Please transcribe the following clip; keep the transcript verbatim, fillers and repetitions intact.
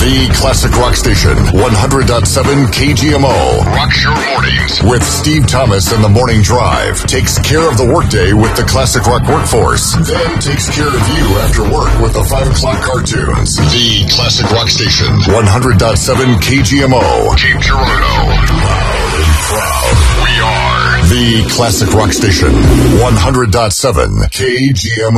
The Classic Rock Station, one hundred point seven K G M O. Rocks your mornings with Steve Thomas and the Morning Drive. Takes care of the workday with the Classic Rock workforce. Then takes care of you after work with the five o'clock cartoons. The Classic Rock Station, one hundred point seven K G M O. Cape Girardeau. Loud and proud. We are the Classic Rock Station, one hundred point seven K G M O.